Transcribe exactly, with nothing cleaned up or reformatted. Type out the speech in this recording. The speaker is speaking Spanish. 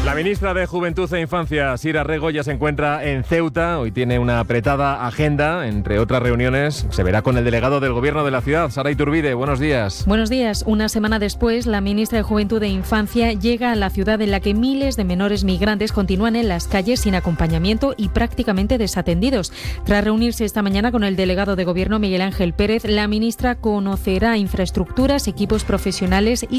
La ministra de Juventud e Infancia, Sira Rego, ya se encuentra en Ceuta. Hoy tiene una apretada agenda. Entre otras reuniones, se verá con el delegado del Gobierno de la ciudad, Sara Iturbide. Buenos días. Buenos días. Una semana después, la ministra de Juventud e Infancia llega a la ciudad en la que miles de menores migrantes continúan en las calles sin acompañamiento y prácticamente desatendidos. Tras reunirse esta mañana con el delegado de Gobierno, Miguel Ángel Pérez, la ministra conocerá infraestructuras, equipos profesionales y